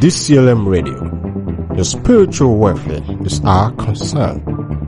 DCLM Radio. Your spiritual welfare is our concern.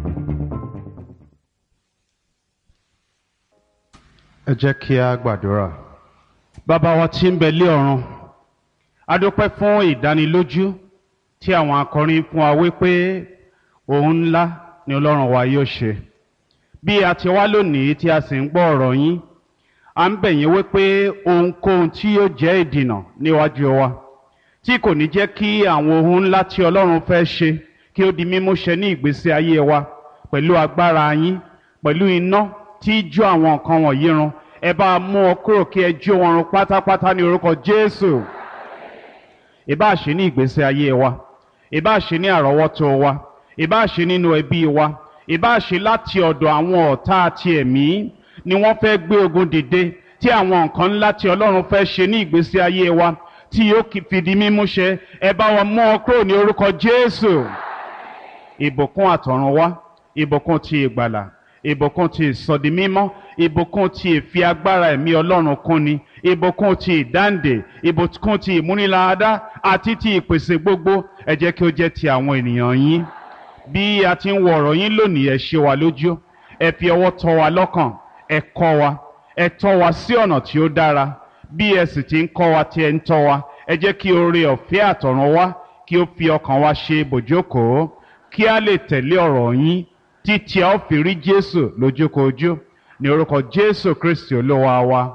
Ẹ jẹ́ kí a gbàdúrà. Bàbá wa tí ń bẹ lé ọ̀run, a dúpẹ́ fún ìdánilójú tí àwọn akọrin fún wa wípé ohun ńlá ni Ọlọ́run wa yóò ṣe. Bí a ti wá lónìí tí a sì ń gbọ́ ọ̀rọ̀ yín, a ń bẹ̀ yín wípé ohunkóhun tí yóò jẹ́ ìdìnà níwájú wa, tí kò ní jẹ́ kí àwọn ohun ńlá tí Ọlọ́run fẹ́ ṣe kí ó di mímúṣẹ ní ìgbésí ayé wa pẹ̀lú agbára yín, pẹ̀lú iná tí jó àwọn nǹkan wọ̀nyí run, ẹ bá mú ọ kúrò kí ẹ jó wọn run pátápátá ní orúkọ Jésù. Ìbá ṣe ní ìgbésí ayé wa, ìbá ṣe ní àrọ́wọ́tó wa, ìbá ṣe nínú ẹbí wa, ìbá ṣe láti ọ̀dọ̀ àwọn ọ̀tá àti ẹ̀mí ni wọ́n fẹ́ gbé ogun dìde tí àwọn nǹkan ńlá tí Ọlọ́run fẹ́ ṣe ní ìgbésí ayé wa tí yóò fi di mímúṣẹ, ẹ bá wọn mú ọ kúrò ní orúkọ Jésù. Ìbùkún àtọ̀run wá, ìbùkún ti ìgbàlà, ìbùkún ti ìsọdimímọ́, ìbùkún ti ìfi agbára ẹ̀mí Ọlọ́run kúnni, ìbùkún ti ìdáǹdè, ìbùkún ti ìmúniláradá àti ti ìpèsè gbogbo, ẹ jẹ́ kí ó jẹ́ ti àwọn ènìyàn yín. Bí a ti ń wo ọ̀rọ̀ yín lónìí, ẹ ṣe wa lójú, ẹ fi ọwọ́ tọ́ wa lọ́kàn, ẹ kọ́ wa, ẹ tọ́ wa sí ọ̀nà tí ó dára. Bí ẹ sì ti ń kọ́ wa tí ẹ ń tọ́ wa, ẹ jẹ́ kí oore ọ̀fẹ́ àtọ̀run wá kí ó fi ọkàn wa ṣe ibùjókòó, kí a lè tẹ̀lé ọ̀rọ̀ yín títí a ó fi rí Jésù lójúkojú, ní orúkọ Jésù Kristi Olúwa wa.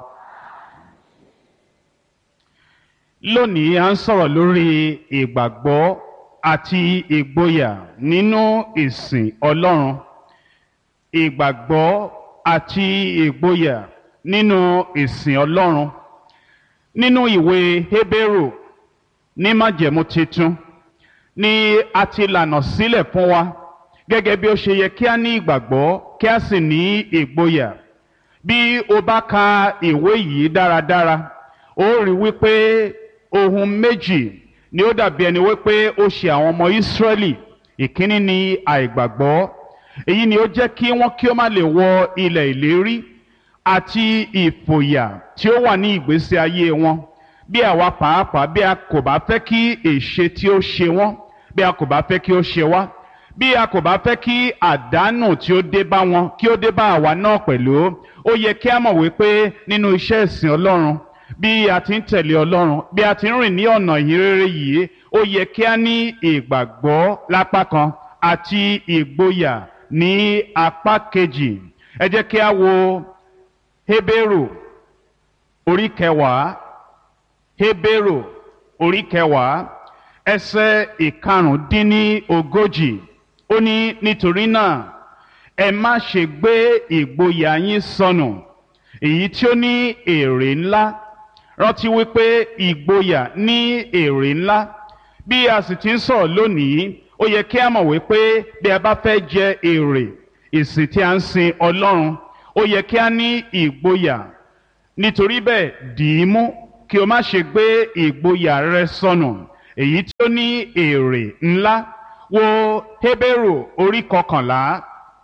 Lónìí a ń sọ̀rọ̀ lórí ìgbàgbọ́ àti ìgboyà nínú ìsìn Ọlọ́run. Ìgbàgbọ́ àti ìgboyà nínú ìsìn Ọlọ́run. Nínú ìwé Hébérù ní májẹ̀mú titun ni a ti lànà sílẹ̀ fún wa gẹ́gẹ́ bí ó ṣe yẹ kí a ní ìgbàgbọ́ kí a sì ní ìgboyà. Bí o bá ka ìwé yìí dáradára, ó rí wípé ohun méjì ni ó dàbí ẹni wípé ó ṣe àwọn ọmọ Ísírẹ́lì. Ìkíní ni àìgbàgbọ́. Èyí ni ó jẹ́ kí wọ́n kí ó má lè wọ ilẹ̀ ìlérí, àti ìfòyà tí ó wà ní ìgbésí ayé wọn. Bí àwa pàápàá, bí a kò bá fẹ́ kí èṣe tí ó ṣe wọ́n, bí a kò bá fẹ́ kí ó ṣe wá, bí a kò bá fẹ́ kí àdánù tí ó dé bá wọn kí ó dé bá àwa náà pẹ̀lú, ó yẹ kí a mọ̀ wípé nínú iṣẹ́ ìsìn Ọlọ́run, bí a ti ń tẹ̀lé Ọlọ́run, bí a ti ń rìn ní ọ̀nà ìhìnrere yìí, ó yẹ kí a ní ìgbàgbọ́ lápá kan àti ìgboyà ní apá kejì. Ẹ jẹ́ kí a wo Hébérù orí kẹwàá, Hébérù orí kẹwàá, ẹsẹ̀ ìkarùndínlógójì. Ó ní, nítorí náà ẹ má ṣe gbé ìgboyà yín sọnù, èyí tí ó ní èrè ńlá. Rántí wípé ìgboyà ní èrè ńlá. Bí a sì ti ń sọ̀rọ̀ lónìí, ó yẹ kí a mọ̀ wípé bí a bá fẹ́ jẹ èrè ìsìn tí a ń sin Ọlọ́run, ó yẹ kí a ní ìgboyà. Nítorí bẹ́ẹ̀, dì í mú kí o má ṣe gbé ìgboyà rẹ sọnù, èyí tí ó ní èrè ńlá. Wo Hébérù orí kọkànlá,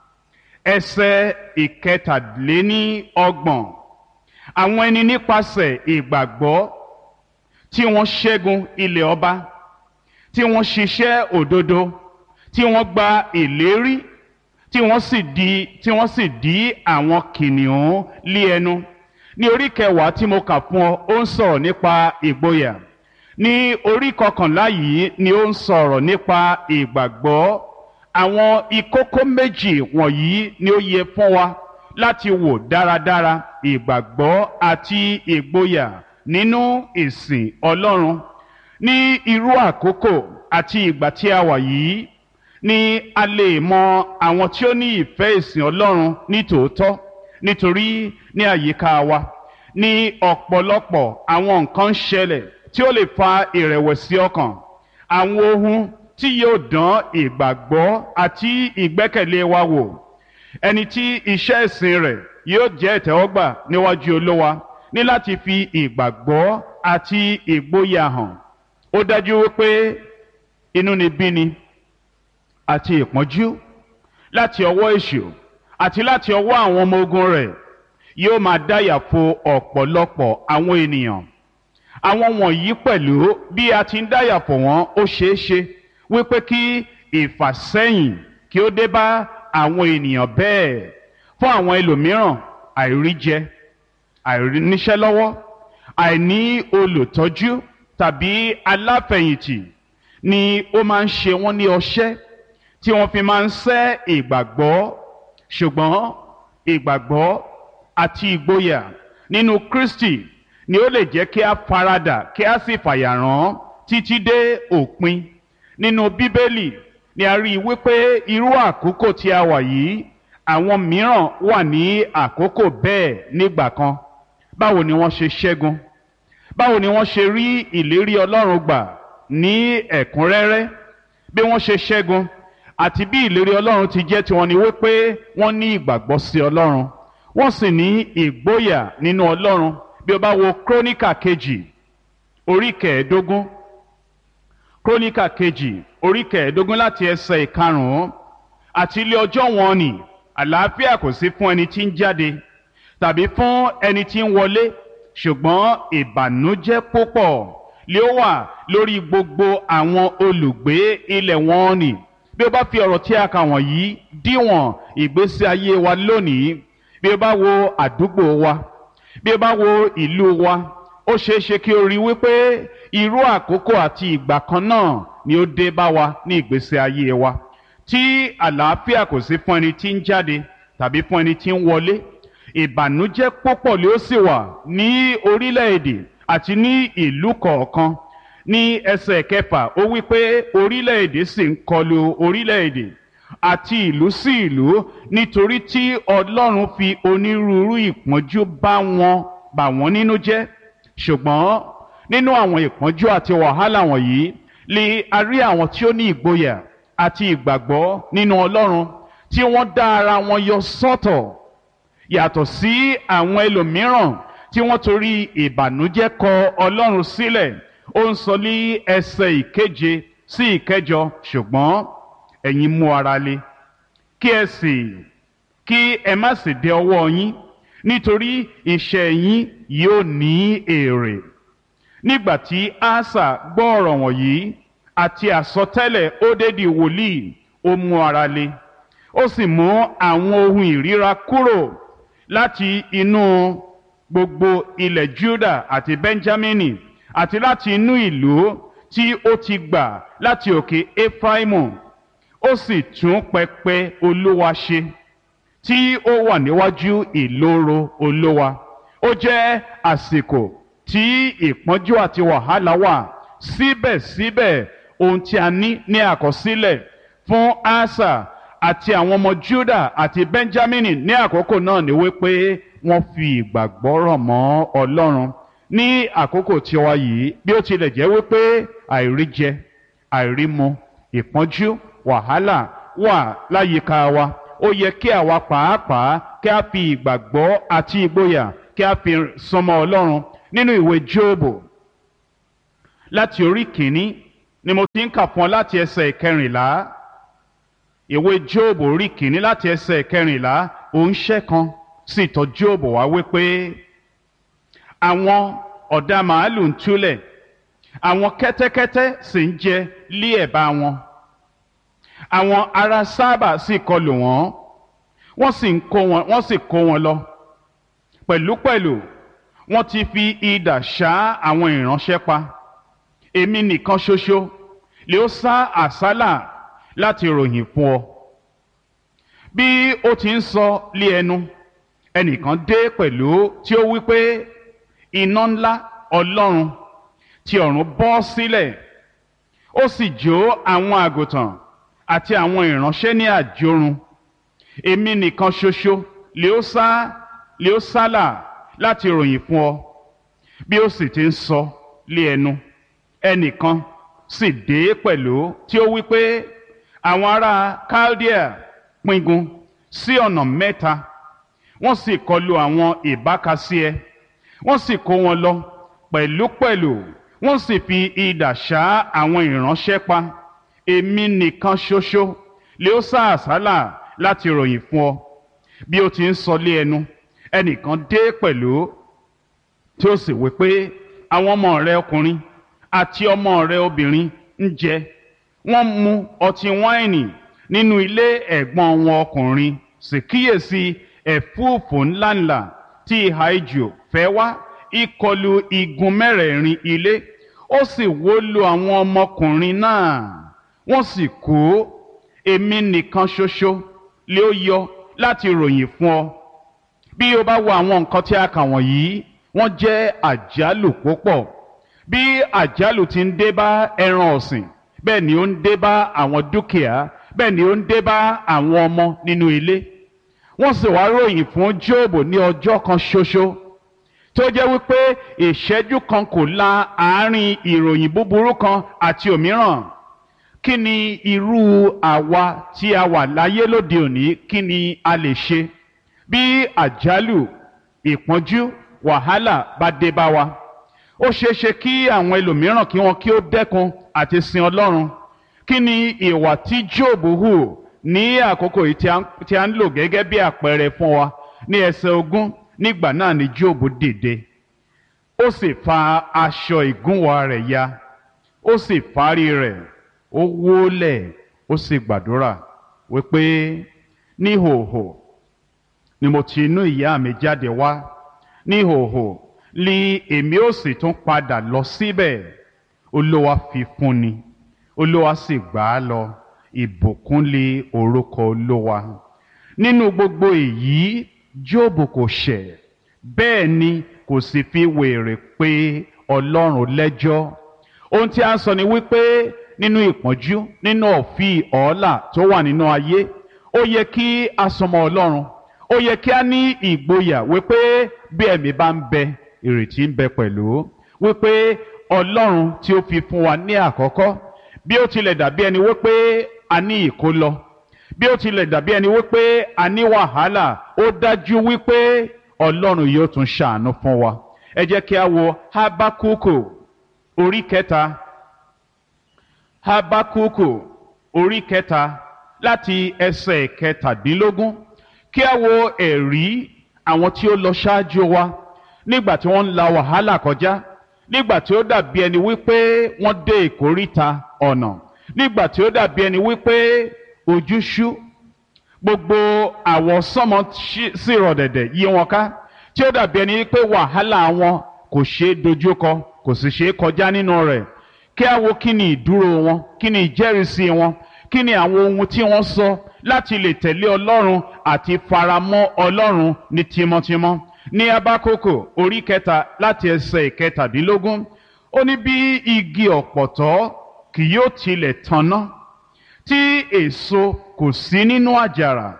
ẹsẹ̀ ìkẹtàléníọgbọ̀n. Àwọn ẹni nípasẹ̀ ìgbàgbọ́ tí wọ́n ṣẹ́gun ilẹ̀ ọba, tí wọ́n ṣiṣẹ́ òdodo, tí wọ́n gba ìlérí, tí wọ́n sì dí àwọn kìnìún lé ẹnu. Ní orí kẹwàá tí mo kà fún ọ, ó ń sọ̀rọ̀ nípa ìgboyà. Ní orí kọkànlá yìí ni ó ń sọ̀rọ̀ nípa ìgbàgbọ́. Àwọn ìkókó méjì wọ̀nyí ni ó yẹ fún wa láti wò dáradára: ìgbàgbọ́ àti ìgboyà nínú ìsìn Ọlọ́run. Ní irú àkókò àti ìgbà tí a wà yìí ni a lè mọ àwọn tí ó ní ìfẹ́ ìsìn Ọlọ́run ní tòótọ́, nítorí ní àyíká wa ní ọ̀pọ̀lọpọ̀ àwọn nǹkan ń ṣẹlẹ̀ tí ó lè fa ìrẹ̀wẹ̀sí ọkàn. Àwọn ohun tí yóò dán ìgbàgbọ́ àti ìgbẹ́kẹ̀lé wa wò. Ẹni tí iṣẹ́ ìsìn rẹ̀ yóò jẹ́ ìtẹ́wọ́gbà níwájú Olúwa ní láti fi ìgbàgbọ́ àti ìgboyà hàn. Ó dájú wípé inúnibíni àti ìpọ́njú láti ọwọ́ èṣù àti láti ọwọ́ àwọn ọmọ ogun rẹ̀ yóò máa dáyà fo ọ̀pọ̀lọpọ̀ àwọn ènìyàn. àwọn wọ̀nyí pẹ̀lú bí a ti ń dáyàpọ̀ wọ́n ó ṣeé ṣe wípé kí ìfàsẹ́yìn kí ó dé bá àwọn ènìyàn bẹ́ẹ̀. Fún àwọn ẹlòmíràn, àìríjẹ, àìníṣẹ́ lọ́wọ́, àìní olùtọ́jú tàbí aláfẹ̀yìntì ni ó máa ń ṣe wọ́n ní ọṣẹ́ tí wọ́n fi máa ń sẹ́ ìgbàgbọ́. Ṣùgbọ́n ìgbàgbọ́ àti ìgboyà nínú Kristi ni ó lè jẹ́ kí a faradà kí a sì fàyàrán títí dé òpin. Nínú Bíbélì ni a rí i wípé irú àkókò tí a wà yìí, àwọn mìíràn wà ní àkókò bẹ́ẹ̀ nígbà kan. Báwo ni wọ́n ṣe ṣẹ́gun? Báwo ni wọ́n ṣe rí ìlérí Ọlọ́run gbà ní ẹ̀kúnrẹ́rẹ́? Bí wọ́n ṣe ṣẹ́gun àti bí ìlérí Ọlọ́run ti jẹ́ tiwọn ni wípé wọ́n ní ìgbàgbọ́ sí Ọlọ́run, wọ́n sì ní ìgboyà nínú Ọlọ́run. Bí o bá wo Króníkà kejì orí kẹẹ̀ẹ́dógún, Króníkà kejì orí kẹẹ̀ẹ́dógún láti ẹsẹ̀ ìkarùn-ún: àti ilé ọjọ́ wọn ni àlàáfíà kò sí fún ẹni tí ń jáde tàbí fún ẹni tí ń wọlé, ṣùgbọ́n ìbànújẹ́ púpọ̀ lé ó wà lórí gbogbo àwọn olùgbé ilẹ̀ wọn ni. Bí o bá fi ọ̀rọ̀ tí a kà wọ̀nyí díwọ̀n ìgbésí ayé wa lónìí, bí o bá wo àdúgbò wa, bí o bá wo ìlú wa, ó ṣeé ṣe kí o rí wípé irú àkókò àti ìgbà kan náà ni ó dé bá wa ní ìgbésí ayé wa, tí àlàáfíà kò sí fún ẹni tí ń jáde tàbí fún ẹni tí ń wọlé. Ìbànújẹ́ púpọ̀ lé ó sì wà ní orílẹ̀-èdè àti ní ìlú kọ̀ọ̀kan. Ní ẹsẹ̀ kẹfà ó wí pé orílẹ̀-èdè sì ń kọlu orílẹ̀-èdè àti ìlú sí ìlú, nítorí tí Ọlọ́run fi onírúurú ìpọ́njú bà wọ́n nínú jẹ́. Ṣùgbọ́n nínú àwọn ìpọ́njú àti wàhálà wọ̀nyí lè a rí àwọn tí ó ní ìgboyà àti ìgbàgbọ́ nínú Ọlọ́run, tí wọ́n dá ara wọn yọ sọ́tọ̀ yàtọ̀ sí àwọn ẹlòmíràn tí wọ́n torí ìbànújẹ́ kọ Ọlọ́run sílẹ̀. Ó ń sọ ní ẹsẹ̀ ìkeje sí ìkẹjọ: ṣùgbọ́n ẹ̀yin mú ara le, kí ẹ má sì dẹ ọwọ́ yín, nítorí iṣẹ́ yín yóò ní èrè. Nígbà tí Asa gbọ́ ọ̀rọ̀ wọ̀nyí àti àsọtẹ́lẹ̀ Ódédì wòlíì, ó mú ara le, ó sì mú àwọn ohun ìríra kúrò láti inú gbogbo ilẹ̀ Júdà àti Bẹ́ńjámínì, àti láti inú ìlú tí ó ti gbà láti òkè Éfráímù. Ó sì tún pẹpẹ Olúwa ṣe tí ó wà níwájú ìloro Olúwa. Ó jẹ́ àsìkò tí ìpọ́njú àti wàhálà wà, síbẹ̀síbẹ̀ ohun tí a ní àkọsílẹ̀ fún Asa àti àwọn ọmọ Júdà àti Bẹ́ńjámínì ní àkókò náà ni wípé wọ́n fi ìgbàgbọ́ rọ̀ mọ́ Ọlọ́run. Ní àkókò tiwa yìí, bí ó tilẹ̀ jẹ́ wípé àìríjẹ, àìrímu, ìpọ́njú, wàhálà wà láyìíká wa, ó yẹ kí àwa pàápàá kí a fi ìgbàgbọ́ àti ìgboyà kí a fi súnmọ́ Ọlọ́run. Nínú ìwé Jóòbù láti orí kìíní ni mo ti ń kà fún ọ láti ẹsẹ̀ ìkẹrìnlá. Ìwé Jóòbù orí kìíní láti ẹsẹ̀ ìkẹrìnlá: òǹṣẹ́ kan sì tọ̀ Jóòbù wá wípé àwọn ọ̀dà màálù ń túlẹ̀, àwọn kẹ́tẹ́kẹ́tẹ́ sì ń jẹ lé ẹ̀bá wọn. Àwọn ará Sábà sì kọlù wọ́n, wọ́n sì kó wọn lọ. Pẹ̀lúpẹ̀lú wọ́n ti fi idà ṣá àwọn ìránṣẹ́ pa. Èmi nìkan ṣoṣo lè ó sá àsálà láti ròyìn fún ọ. Bí ó ti ń sọ lé ẹnu, ẹnìkan dé pẹ̀lú tí ó wí pé iná ńlá Ọlọ́run tí ọ̀run bọ́ sílẹ̀, ó sì jó àwọn àgùntàn àti àwọn ìránṣẹ́ ní àjórun. Èmi nìkan ṣoṣo lè ó sálà láti ròyìn fún ọ. Bí ó sì ti ń sọ lé ẹnu, ẹnìkan sì dé pẹ̀lú tí ó wí pé àwọn ará Kaldea píngun sí ọ̀nà mẹ́ta, wọ́n sì kọlu àwọn ìbákasíẹ, wọ́n sì kó wọn lọ. Pẹ̀lúpẹ̀lú wọ́n sì fi idà ṣá àwọn ìránṣẹ́ pa. Èmi nìkan ṣoṣo lè ó sá àsálà láti ròyìn fún ọ. Bí ó ti ń sọ lé ẹnu, ẹnìkan dé pẹ̀lú tí ó sì wí pé àwọn ọmọ rẹ ọkùnrin àti ọmọ rẹ obìnrin ń jẹ wọ́n mu ọtí wáìnì nínú ilé ẹ̀gbọ́n wọn ọkùnrin, sì kíyèsí ẹ̀fúùfù ńláńlá tí ìhà ijù fẹ́ wá ìkọlù igun mẹ́rẹ̀ẹ̀rin ilé, ó sì wó lu àwọn ọmọkùnrin náà, wọ́n sì kú. Èmi nìkan ṣoṣo lé ó yọ láti ròyìn fún ọ. Bí o bá wo àwọn nǹkan tí a kà wọ̀nyí, wọ́n jẹ́ àjálù púpọ̀. Bí àjálù ti ń dé bá ẹran ọ̀sìn, bẹ́ẹ̀ ni ó ń dé bá àwọn dúkìá, bẹ́ẹ̀ ni ó ń dé bá àwọn ọmọ nínú ilé. Wọ́n sì wá ròyìn fún Jóòbù ní ọjọ́ kan ṣoṣo tó jẹ́ wípé ìṣẹ́jú kan kò la àárín ìròyìn búburú kan àti òmíràn. Kí ni irú àwa tí a wà láyé lóde òní, kí ni a lè ṣe bí àjálù, ìpọ́njú, wàhálà bá dé bá wa? Ó ṣeé ṣe kí àwọn ẹlòmíràn kí ó dẹ́kun àti sin Ọlọ́run. Kí ni ìwà tí Jóòbù hù ní àkókò yìí tí a ń lò gẹ́gẹ́ bí àpẹẹrẹ fún wa? Ní ẹsẹ̀ 20, nígbà náà ni Jóòbù dìde, ó sì fa aṣọ ìgúnwà rẹ̀ ya, ó sì fárí rẹ̀, ó wólẹ̀, ó sì gbàdúrà wípé níhòhò ni mo ti inú ìyá mi jáde wá, níhòhò ni èmi ó sì tún padà lọ síbẹ̀. Olúwa fi fún ni, Olúwa sì gbà á lọ, ìbùkún lé orúkọ Olúwa. Nínú gbogbo èyí, Jóòbù kò ṣẹ̀, bẹ́ẹ̀ ni kò sì fi wèrè pé Ọlọ́run lẹ́jọ́. Ohun tí a ń sọ ni wípé nínú ìpọ́njú, nínú ọ̀fìn ọ̀ọ́là tó wà nínú ayé, ó yẹ kí a súnmọ́ Ọlọ́run. Ó yẹ kí a ní ìgboyà wípé bí ẹ̀mí bá ń bẹ, ìrètí ń bẹ pẹ̀lú. Wípé Ọlọ́run tí ó fi fún wa ní àkọ́kọ́, bí ó tilẹ̀ dàbí ẹni wípé a ní ìkólọ, bí ó tilẹ̀ dàbí ẹni wípé a ní wàhálà, ó dájú wípé Ọlọ́run yóò tún ṣàánú fún wa. Ẹ jẹ́ kí a wo Hábákúkù orí 3. Hábákúkù orí 3 láti ẹsẹ̀ 17. Kí a wo ẹ̀rí àwọn tí ó lọ ṣáájú wa nígbà tí wọ́n ń la wàhálà kọjá, nígbà tí ó dàbí ẹni wípé wọ́n dé ìkóríta ọ̀nà, nígbà tí ó dàbí ẹni wípé ojú ṣú, gbogbo àwọsánmọ̀ sì rọ̀ dẹ̀dẹ̀ yí wọn ká, tí ó dàbí ẹni wípé wàhálà wọn kò ṣeé dojúkọ, kò sì ṣeé kọjá nínú rẹ̀. Kí a wo kí ni ìdúró wọn, kí ni ìjẹ́rìísí wọn, kí ni àwọn ohun tí wọ́n sọ láti lè tẹ̀lé Ọlọ́run àti faramọ́ Ọlọ́run ní tímọ́tímọ́. Ní Hábákúkù orí 3 láti ẹsẹ̀ 17, ó ní bí igi ọ̀pọ̀tọ́ kì yóò tilẹ̀ tanná, tí èso kò sí nínú àjàrà,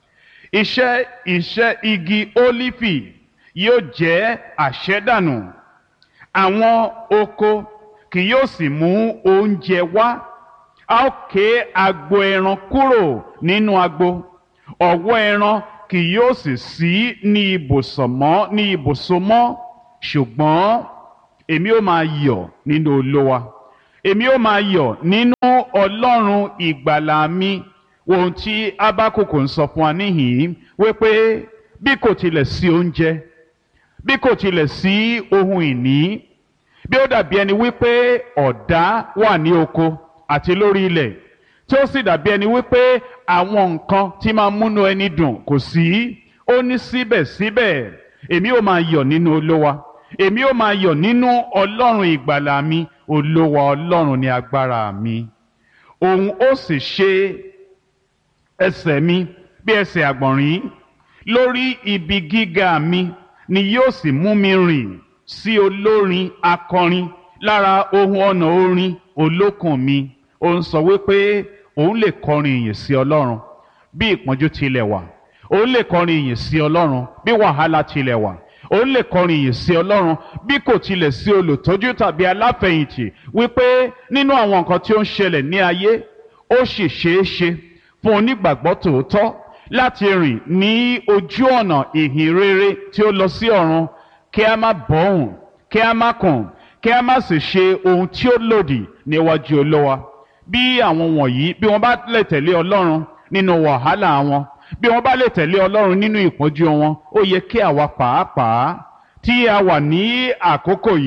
iṣẹ́ igi ólífì yóò jẹ́ àṣẹ́dànù, àwọn oko kì yóò sì mú oúnjẹ wá. A ó ké agbo ẹran kúrò nínú agbo, ọ̀wọ́ ẹran kì yóò sì sí ní ibùsọ̀ mọ́. Ṣùgbọ́n èmi ó máa yọ̀ nínú Olúwa, èmi ó máa yọ̀ nínú Ọlọ́run ìgbàlà mi. Ohun tí Hábákúkù ń sọ fún wa níhìn-ín wípé bí kò tilẹ̀ sí oúnjẹ, bí kò tilẹ̀ sí ohun ìní, bí ó dàbí ẹni wípé ọ̀dá wà ní oko àti lórí ilẹ̀, tí ó sì dàbí ẹni wípé àwọn nǹkan tí máa múnú ẹni dùn kò sí, ó ní síbẹ̀síbẹ̀ èmi ó máa yọ̀ nínú Olúwa, èmi ó máa yọ̀ nínú Ọlọ́run ìgbàlà mi. Olúwa Ọlọ́run ni agbára mi, òun ó sì ṣe ẹsẹ̀ mi bí ẹsẹ̀ àgbọ̀nrín, lórí ibi gíga mi ni yóò sì mú mi rìn sí olórin akọrin lára ohun ọ̀nà orin olókùn mi. Ó ń sọ wípé òun lè kọrin ìyìn sí Ọlọ́run bí ìpọ́njú tilẹ̀ wà, òun lè kọrin ìyìn sí Ọlọ́run bí wàhálà tilẹ̀ wà, òun lè kọrin ìyìn sí Ọlọ́run bí kò tilẹ̀ sí olùtọ́jú tàbí aláfẹ̀yìntì. Wípé nínú àwọn nǹkan tí ó ń ṣẹlẹ̀ ní ayé, ó sì ṣeé ṣe fún onígbàgbọ́ tòótọ́ láti rìn ní ojú ọ̀nà ìhìn rere tí ó lọ sí ọ̀run, kí a má bọ̀hùn, kí a má kùn, kí a má sì ṣe ohun tí ó lòdì níwájú Olúwa. Bí àwọn wọ̀nyí, bí wọ́n bá lè tẹ̀lé Ọlọ́run nínú wàhálà wọn, bí wọ́n bá lè tẹ̀lé Ọlọ́run nínú ìpọ́njú wọn, ó yẹ kí àwa pàápàá tí a wà ní àkókò yìí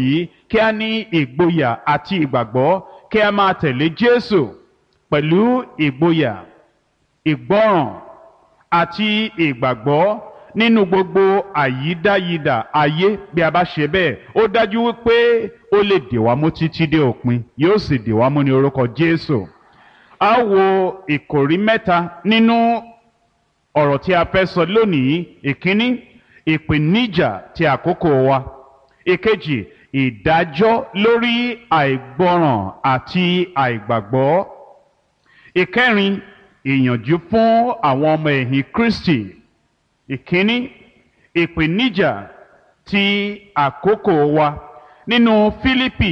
kí a ní ìgboyà àti ìgbàgbọ́ kí a máa tẹ̀lé Jésù pẹ̀lú ìgboyà, ìgbọ́ràn àti ìgbàgbọ́ nínú gbogbo àyídáyidà ayé. Bí a bá ṣe bẹ́ẹ̀, ó dájú wípé ó lè dè wá mú títí dé òpin, yóò sì dè wá mú ní orúkọ Jésù. A wo ìkòrí mẹ́ta nínú ọ̀rọ̀ tí a fẹ́ sọ lónìí. Ìkíní, ìpèníjà ti àkókò wa. Ìkejì, ìdájọ́ lórí àìgbọràn àti àìgbàgbọ́. Ìkẹrin, ìyànjú fún àwọn ọmọ ẹ̀yìn Kristi. Ìkíní, ìpèníjà ti àkókò wa. Nínú Fílípì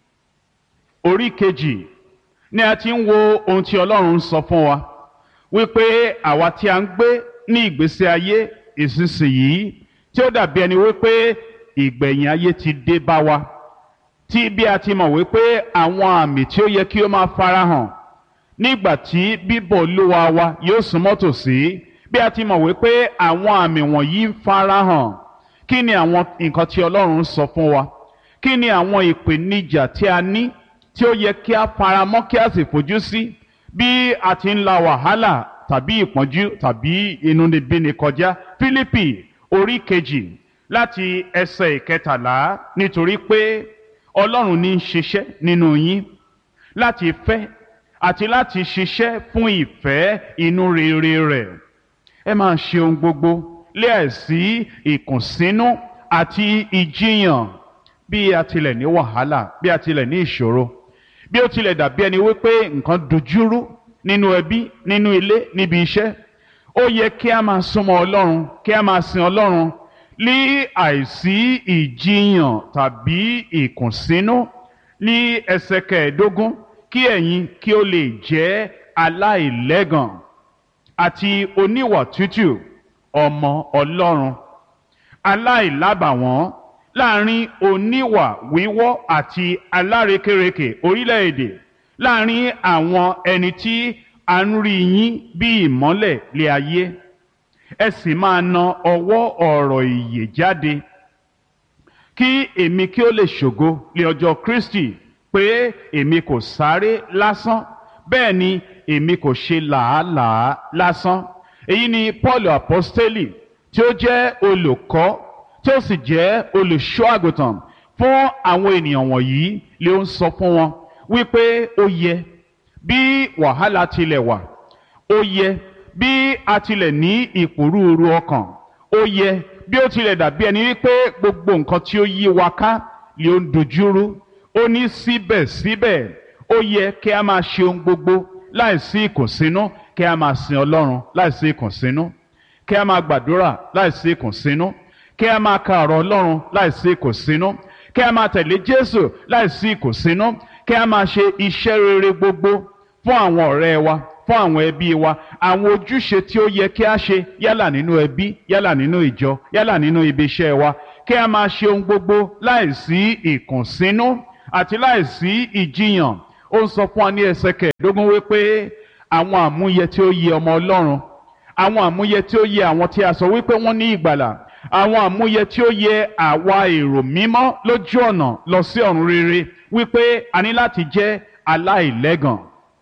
orí kejì ni a ti ń wo ohun tí Ọlọ́run sọ fún wa wípé àwa tí a ń gbé ní ìgbésí ayé ìsinsìnyí tí ó dàbí ẹni wípé ìgbẹ̀yìn ayé ti dé bá wa, tí bí a ti mọ̀ wípé àwọn àmì tí ó yẹ kí ó máa farahàn nígbà tí bíbọ̀ Olúwa wa yóò súnmọ́ tòsí, bí a ti mọ̀ wípé àwọn àmì wọ̀nyí ń farahàn, kí ni àwọn nǹkan tí Ọlọ́run sọ fún wa? Kí ni àwọn ìpèníjà tí a ní tí ó yẹ kí a faramọ́ kí a sì fojú sí bí a ti ń la wàhálà tàbí ìpọ́njú tàbí inúnibíni kọjá? Fílípì orí kejì láti ẹsẹ̀ ìkẹtàlá, nítorí pé Ọlọ́run ní í ṣiṣẹ́ nínú yín láti fẹ́ àti láti ṣiṣẹ́ fún ìfẹ́ inú rere rẹ̀. Ẹ máa ṣe ohun gbogbo láìsí ìkùnsínú àti ìjiyàn. Bí a tilẹ̀ ní wàhálà, bí a tilẹ̀ ní ìṣòro, bí ó tilẹ̀ dàbí ẹni wípé nǹkan dojúrú nínú ẹbí, nínú ilé, níbi iṣẹ́, ó yẹ kí a máa súnmọ́ Ọlọ́run, kí a máa sin Ọlọ́run ní àìsí ìjiyàn tàbí ìkùnsínú. Ní ẹsẹ̀ kẹẹ̀ẹ́dógún, kí ẹ̀yin kí ó lè jẹ́ aláìlẹ́gàn àti oníwà tútù, ọmọ Ọlọ́run, aláìlábàwọ́n láàrin oníwà wíwọ́ àti alárekérekè orílẹ̀-èdè, láàrin àwọn ẹni tí a ń rí yín bí ìmọ́lẹ̀ lé ayé. Ẹ sì máa na ọwọ́ ọ̀rọ̀ ìyè jáde, kí èmi kí ó lè ṣògo lé ọjọ́ Kristi, pé èmi kò sáré lásán, bẹ́ẹ̀ ni èmi kò ṣe làálàá lásán. Èyí ni Paul apostoli tí ó jẹ́ olùkọ́ tí ó sì jẹ́ olùṣọ́ àgùntàn fún àwọn ènìyàn wọ̀nyí, lé ó ń sọ fún wọn wípé ó yẹ bí wàhálà tilẹ̀ wà, ó yẹ bí a tilẹ̀ ní ìpòrúurú ọkàn, ó yẹ bí ó tilẹ̀ dàbí ẹni wípé gbogbo nǹkan tí ó yí wa ká lé ó ń dojúrú, ó ní síbẹ̀síbẹ̀ ó yẹ kí a máa ṣe ohun gbogbo láìsí ìkùnsínú, kí a máa sin Ọlọ́run láìsí ìkùnsínú, kí a máa gbàdúrà láìsí ìkùnsínú, kí a máa ka ọ̀rọ̀ Ọlọ́run láìsí ìkùnsínú, kí a máa tẹ̀lé Jésù láìsí ìkùnsínú, kí a máa ṣe iṣẹ́ rere gbogbo fún àwọn ọ̀rẹ́ wa, fún àwọn ẹbí wa, àwọn ojúṣe tí ó yẹ kí a ṣe yálà nínú ẹbí, yálà nínú ìjọ, yálà nínú ibi iṣẹ́ wa, kí a máa ṣe ohun gbogbo láìsí ìkùnsínú àti láìsí ìjiyàn. Ó ń sọ fún wa ní ẹsẹ̀ kẹẹ̀ẹ́dógún wípé àwọn àmúyẹ tí ó yẹ ọmọ Ọlọ́run, àwọn àmúyẹ tí ó yẹ àwọn tí a sọ wípé wọ́n ní ìgbàlà, àwọn àmúyẹ tí ó yẹ àwa èrò mímọ́ lójú ọ̀nà lọ sí ọ̀run rere, wípé a ní láti jẹ́ aláìlẹ́gàn,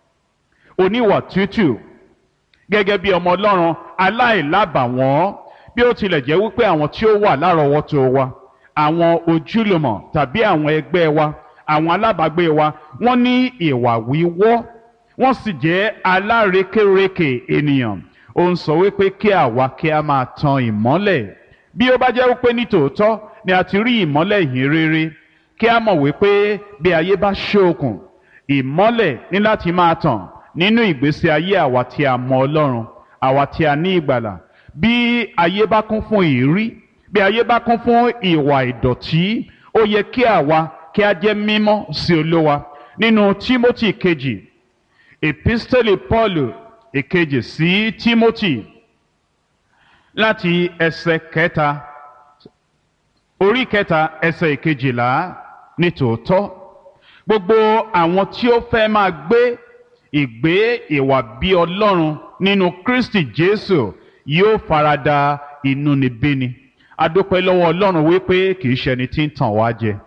oníwà tútù gẹ́gẹ́ bí ọmọ Ọlọ́run, aláìlábàwọ́n. Bí ó tilẹ̀ jẹ́ wípé àwọn tí ó wà lárọ̀ọ́wọ́tó wa, àwọn ojúlùmọ̀ tàbí àwọn ẹgbẹ́ wa, àwọn alábàágbé wa, wọ́n ní ìwà wíwọ́, wọ́n sì jẹ́ alárekérekè ènìyàn. Ó ń sọ wípé kí àwa kí a máa tan ìmọ́lẹ̀. Bí ó bá jẹ́ wípé ní tòótọ́ ni a ti rí ìmọ́lẹ̀ ìhìn rere, kí a mọ̀ wípé bí ayé bá ṣókùn, ìmọ́lẹ̀ ní láti máa tàn nínú ìgbésí ayé àwa tí a mọ Ọlọ́run, àwa tí a ní ìgbàlà. Bí ayé bá kún fún ìrí, bí ayé bá kún fún ìwà ìdọ̀tí, ó yẹ kí àwa kí a jẹ́ mímọ́ sí Olúwa. Nínú Tímótì kejì, episteli Paulu ìkejì sí Tímótì, láti ẹsẹ̀ kẹta, orí kẹta ẹsẹ̀ ìkejìlá, nítòótọ́ gbogbo àwọn tí ó fẹ́ máa gbé ìgbé ìwà bí Ọlọ́run nínú Kristi Jésù yóò farada inúnibíni. A dúpẹ́ lọ́wọ́ Ọlọ́run wípé kì í ṣe ẹni tí ń tàn wá jẹ.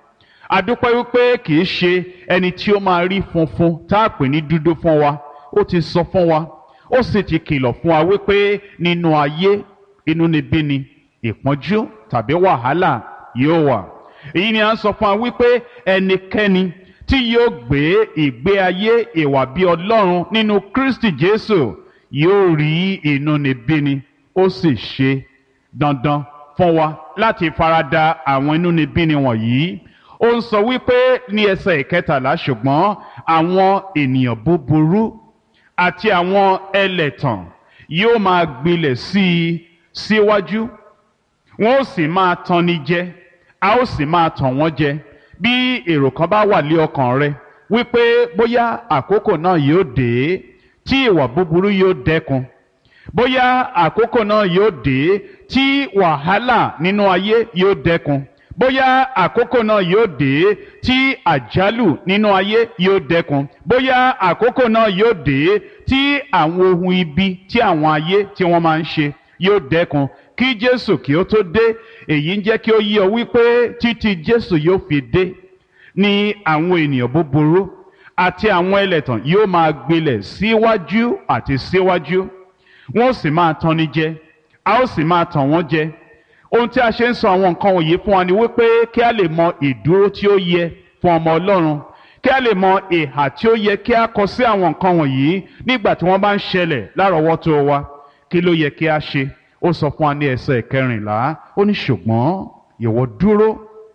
a dúpẹ́ wípé kì í ṣe ẹni tí ó máa rí funfun tá a pè ní dúdú fún wa. Ó ti sọ fún wa, ó sì ti kìlọ̀ fún wa wípé nínú ayé inúnibíni, ìpọ́njú tàbí wàhálà yóò wà. Èyí ni à ń sọ fún wa wípé ẹnikẹ́ni tí yóò gbé ìgbé ayé ìwà bí Ọlọ́run nínú Kristi Jésù yóò rí inúnibíni. Ó sì ṣe dandan fún wa láti farada àwọn inúnibíni wọ̀nyí. Ó ń sọ wípé ní ẹsẹ̀ ìkẹtàlá, ṣùgbọ́n àwọn ènìyàn búburú àti àwọn ẹlẹ̀tàn yóò máa gbilẹ̀ sí i síwájú, wọn ó sì máa tanni jẹ, a ó sì máa tàn wọ́n jẹ. Bí èrò kan bá wà lé ọkàn rẹ wípé bóyá àkókò náà yóò dé tí ìwà búburú yóò dẹ́kun, bóyá àkókò náà yóò dé tí wàhálà nínú ayé yóò dẹ́kun, bóyá àkókò náà yóò dé tí àjálù nínú ayé yóò dẹ́kun, bóyá àkókò náà yóò dé tí àwọn ohun ibi tí àwọn ayé tí wọ́n máa ń ṣe yóò dẹ́kun kí Jésù kí ó tó dé. Èyí ń jẹ́ kí ó yé ọ wípé títí Jésù yóò fi dé ni àwọn ènìyàn búburú àti àwọn ẹlẹ́tàn yóò máa gbilẹ̀ síwájú àti síwájú, wọ́n ó sì máa tanni jẹ, a ó sì máa tàn wọ́n jẹ. Ohun tí a ṣe ń sọ àwọn nǹkan wọ̀nyí fún wa ni wípé kí a lè mọ ìdúró tí ó yẹ fún ọmọ Ọlọ́run, kí a lè mọ ìhà tí ó yẹ kí a kọ sí àwọn nǹkan wọ̀nyí nígbà tí wọ́n bá ń ṣẹlẹ̀ lárọ̀ọ́wọ́tó wa. Kí ló yẹ kí a ṣe? Ó sọ fún wa ní ẹsẹ̀ kẹrìnlá, ó ní ṣùgbọ́n ìwọ dúró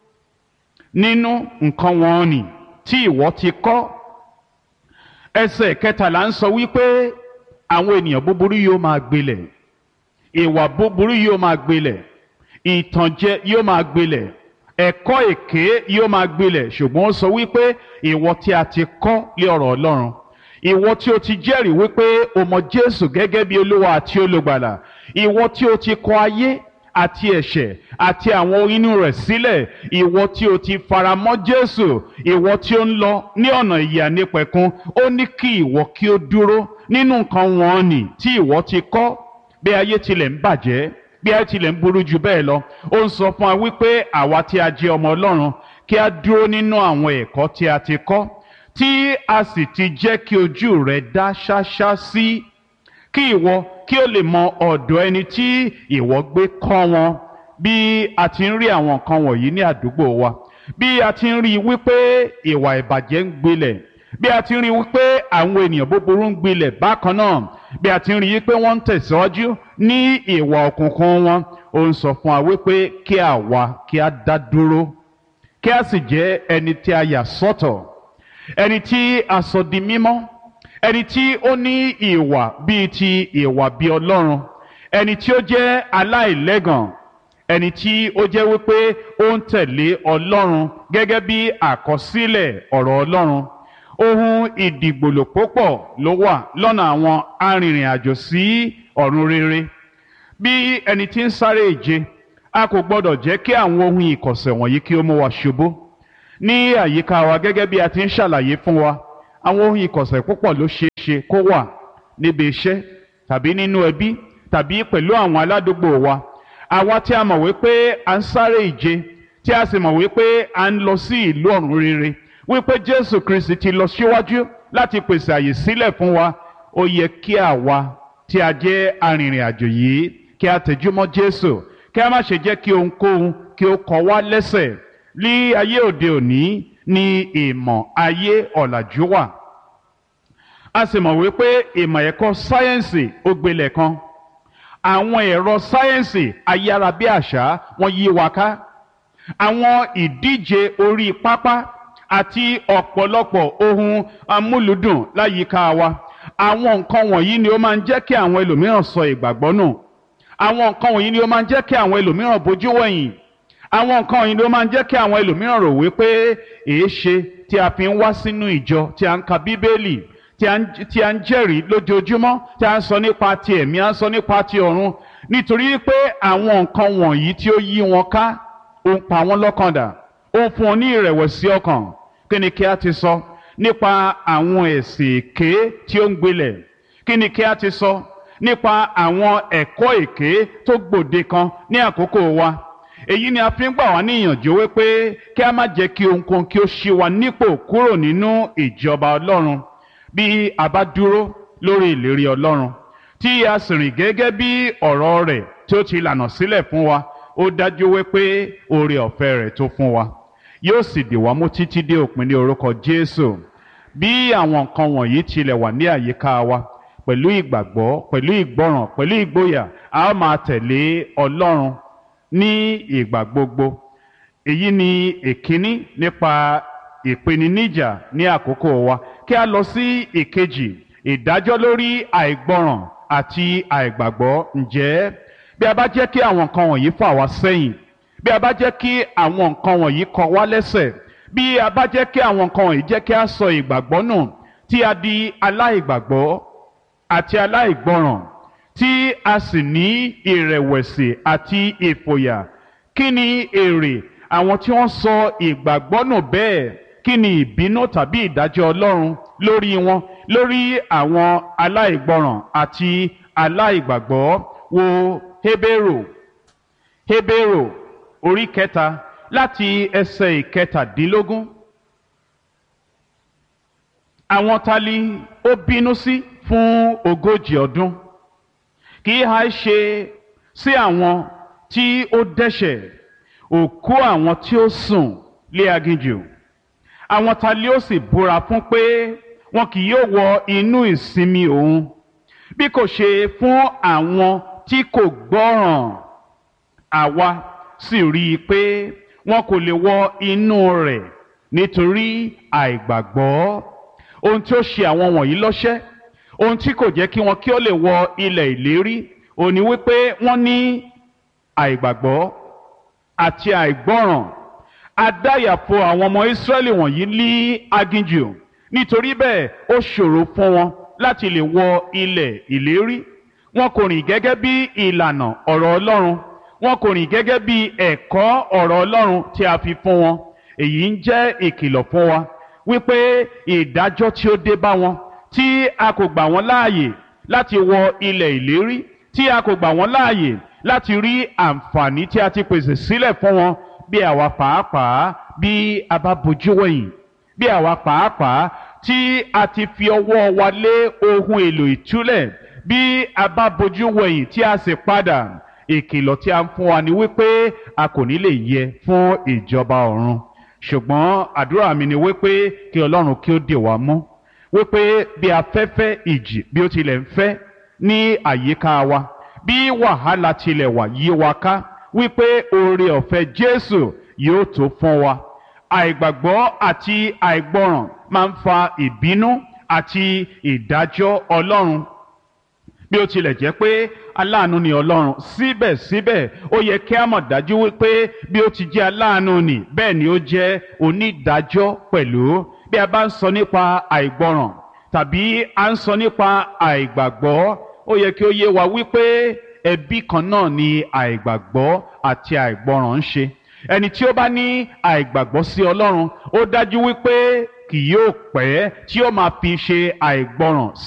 nínú nǹkan wọ̀nnì tí ìwọ ti kọ́. Ẹsẹ̀ kẹtàlá ń sọ wípé àwọn ènìyàn búburú yóò máa gbilẹ̀, ìwà búburú yóò máa gbilẹ̀, ìtànjẹ yóò máa gbilẹ̀, ẹ̀kọ́ èké yóò máa gbilẹ̀. Ṣùgbọ́n ó sọ wípé ìwọ tí a ti kọ́ lé ọ̀rọ̀ Ọlọ́run, ìwọ tí o ti jẹ́rìí wípé o mọ Jésù gẹ́gẹ́ bí Olúwa àti Olùgbàlà, ìwọ tí o ti kọ ayé àti ẹ̀ṣẹ̀ àti àwọn inú rẹ̀ sílẹ̀, ìwọ tí o ti faramọ́ Jésù, ìwọ tí ó ń lọ ní ọ̀nà ìyè àìnípẹ̀kun, ó ní kí ìwọ kí ó dúró nínú nǹkan wọ̀nnì tí ìwọ ti kọ́. Bí ayé tilẹ̀ ń bàjẹ́, bí ayé tilẹ̀ ń burú jù bẹ́ẹ̀ lọ, ó ń sọ fún wa wípé àwa tí a jẹ́ ọmọ Ọlọ́run kí a dúró nínú àwọn ẹ̀kọ́ tí a ti kọ́, tí a sì ti jẹ́ kí ojú rẹ̀ dá ṣáṣá sí, kí ìwọ kí o lè mọ ọ̀dọ̀ ẹni tí ìwọ gbé kọ́ wọn. Bí a ti ń rí àwọn nǹkan wọ̀nyí ní àdúgbò wa, bí a ti ń rí wípé ìwà ìbàjẹ́ ń gbilẹ̀, bí a ti ń rí wípé àwọn ènìyàn búburú ń gbilẹ̀ bákan náà, bí a ti ń rí wípé wọ́n ń tẹ̀síwájú ní ìwà òkùnkùn wọn, ó ń sọ fún wa wípé kí àwa kí a dá dúró, kí a sì jẹ́ ẹni tí a yà sọ́tọ̀, ẹni tí a sọ di mímọ́, ẹni tí ó ní ìwà bíi ti ìwà bí Ọlọ́run, ẹni tí ó jẹ́ aláìlẹ́gàn, ẹni tí ó jẹ́ wípé ó ń tẹ̀lé Ọlọ́run gẹ́gẹ́ bí àkọsílẹ̀ ọ̀rọ̀ Ọlọ́run. Ohun ìdìgbòlò púpọ̀ ló wà lọ́nà àwọn arìnrìn àjò sí ọ̀run rere. Bí ẹni tí ń sáré ìje, a kò gbọdọ̀ jẹ́ kí àwọn ohun ìkọ̀sẹ̀ wọ̀nyí kí ó mú wa ṣubú. Ní àyíká wa gẹ́gẹ́ bí a ti ń ṣàlàyé fún wa, àwọn ohun ìkọ̀sẹ̀ púpọ̀ ló ṣeé ṣe kó wà níbi iṣẹ́ tàbí nínú ẹbí tàbí pẹ̀lú àwọn aládùúgbò wa. Àwa tí a mọ̀ wípé a ń sáré ìje, tí a sì mọ̀ wípé a ń lọ sí ìlú ọ̀run rere, wípé Jésù Kristi ti lọ síwájú láti pèsè àyè sílẹ̀ fún wa, ó yẹ kí àwa tí a jẹ́ arìnrìn àjò yìí kí a tẹjúmọ́ Jésù, kí a má ṣe jẹ́ kí ohunkóhun kí ó kọ wá lẹ́sẹ̀. Ní ayé òde òní ni ìmọ̀ ayé ọ̀làjú wà. A sì mọ̀ wípé ìmọ̀ ẹ̀kọ́ sáyẹ́ǹsì ó gbilẹ̀ kan. Àwọn ẹ̀rọ sáyẹ́ǹsì ayárabíàṣá wọ́n yí wa ká. Àwọn ìdíje orí pápá àti ọ̀pọ̀lọpọ̀ ohun amúlùdùn láyìíká wa. Àwọn nǹkan wọ̀nyí ni ó máa ń jẹ́ kí àwọn ẹlòmíràn sọ ìgbàgbọ́ nù. Àwọn nǹkan wọ̀nyí ni ó máa ń jẹ́ kí àwọn ẹlòmíràn bojú wẹ̀yìn. Àwọn nǹkan wọ̀nyí ni ó máa ń jẹ́ kí àwọn ẹlòmíràn rò wípé èéṣe tí a fi ń wá sínú ìjọ, tí a ń ka Bíbélì, tí a ń jẹ́rìí lójoojúmọ́, tí a ń sọ nípa ti ẹ̀mí, a ń sọ nípa ti ọ̀run, nítorí pé àwọn nǹkan wọ̀nyí tí ó yí wọn ká ó ń pa wọ́n lọ́kàn dà, ó ń fún wọn ní ìrẹ̀wẹ̀sì ọkàn. Kí ni kí a ti sọ nípa àwọn ẹ̀sìn èké tí ó ń gbilẹ̀? Kí ni kí a ti sọ nípa àwọn ẹ̀kọ́ èké tó gbòde kan ní àkókò wa? èyí ni a fi ń gbà wá níyànjú wípé kí a má jẹ́ kí ohunkóhun kí ó ṣí wa nípò kúrò nínú ìjọba Ọlọ́run. Bí a bá dúró lórí ìlérí Ọlọ́run tí a sì rìn gẹ́gẹ́ bí ọ̀rọ̀ rẹ̀ tí ó ti lànà sílẹ̀ fún wa, ó dájú wípé oore ọ̀fẹ́ rẹ̀ tó fún wa yóò sì dì wá mú títí dé òpin ní orúkọ Jésù. Bí àwọn nǹkan wọ̀nyí tilẹ̀ wà ní àyíká wa, pẹ̀lú ìgbàgbọ́, pẹ̀lú ìgbọràn, pẹ̀lú ìgboyà, a ó máa tẹ̀lé Ọlọ́run ní ìgbà gbogbo. Èyí ni ìkíní nípa ìpèníjà ní àkókò wa. Kí a lọ sí ìkejì, ìdájọ́ lórí àìgbọràn àti àìgbàgbọ́. Ǹjẹ́ bí a bá jẹ́ kí àwọn nǹkan wọ̀nyí fà wá sẹ́yìn, bí a bá jẹ́ kí àwọn nǹkan wọ̀nyí kọ wá lẹ́sẹ̀, bí a bá jẹ́ kí àwọn nǹkan wọ̀nyí jẹ́ kí a sọ ìgbàgbọ́ nù, tí a di aláìgbàgbọ́ àti aláìgbọràn, tí a sì ní ìrẹ̀wẹ̀sì àti ìfòyà, kí ni èrè àwọn tí wọ́n sọ ìgbàgbọ́ nù bẹ́ẹ̀? Kí ni ìbínú tàbí ìdájọ́ Ọlọ́run lórí wọn, lórí àwọn aláìgbọràn àti aláìgbàgbọ́? Wo Hébérù orí 3 láti ẹsẹ̀ 17. Àwọn ta ni ó bínú sí fún 40 ọdún? Kì í ha ṣe sí àwọn tí ó dẹ́ṣẹ̀, òkú àwọn tí ó sùn lé aginjù? Àwọn ta ni ó sì búra fún pé wọn kì yóò wọ inú ìsinmi òun, bí kò ṣe fún àwọn tí kò gbọ́ràn? Àwa sì rí i pé wọn kò lè wọ inú rẹ̀ nítorí àìgbàgbọ́. Ohun tí ó ṣe àwọn wọ̀nyí lọ́ṣẹ́, ohun tí kò jẹ́ kí wọn kí ó lè wọ ilẹ̀ ìlérí, ó ní wípé wọ́n ní àìgbàgbọ́ àti àìgbọ́ràn. Adáyàfo àwọn ọmọ Ísírẹ́lì wọ̀nyí ní aginjù, nítorí bẹ́ẹ̀ ó ṣòro fún wọn láti lè wọ ilẹ̀ ìlérí. Wọn kò rìn gẹ́gẹ́ bí ìlànà ọ̀rọ̀ Ọlọ́run, wọn kò rìn gẹ́gẹ́ bí ẹ̀kọ́ ọ̀rọ̀ Ọlọ́run tí a fi fún wọn. Èyí ń jẹ́ ìkìlọ̀ fún wa wípé ìdájọ́ tí ó dé bá wọn, tí a kò gbà wọ́n láàyè láti wọ ilẹ̀ ìlérí, tí a kò gbà wọ́n láàyè láti rí àǹfààní tí a ti pèsè sílẹ̀ fún wọn, bí àwa pàápàá bí a bá bojú wẹ̀yìn, bí àwa pàápàá tí a ti fi ọwọ́ wa lé ohun èlò ìtúlẹ̀, bí a bá bojú wẹ̀yìn tí a sì padà, ìkìlọ̀ tí a ń fún wa ni wípé a kò ní lè yẹ fún ìjọba ọ̀run. Ṣùgbọ́n àdúrà mi ni wípé kí Ọlọ́run kí ó dè wá mú, wípé bí afẹ́fẹ́ ìjì bí ó tilẹ̀ ń fẹ́ ní àyíká wa, bí wàhálà tilẹ̀ wà yí wa ká, wípé oore ọ̀fẹ́ Jésù yóò tó fún wa. Àìgbàgbọ́ àti àìgbọràn máa ń fa ìbínú àti ìdájọ́ Ọlọ́run. Bí ó tilẹ̀ jẹ́ pé aláàánú ni Ọlọ́run, síbẹ̀síbẹ̀ ó yẹ kí a mọ̀ dájú wípé bí ó ti jẹ́ aláàánú ni, bẹ́ẹ̀ ni ó jẹ́ onídàájọ́ pẹ̀lú. Bí a bá ń sọ nípa àìgbọràn tàbí a ń sọ nípa àìgbàgbọ́, ó yẹ kí ó yé wa wípé ẹbí kan náà ni àìgbàgbọ́ àti àìgbọràn ń ṣe. Ẹni tí ó bá ní àìgbàgbọ́ sí Ọlọ́run, ó dájú wípé kì yóò pẹ́ tí ó máa fi ṣe àìgbọràn sí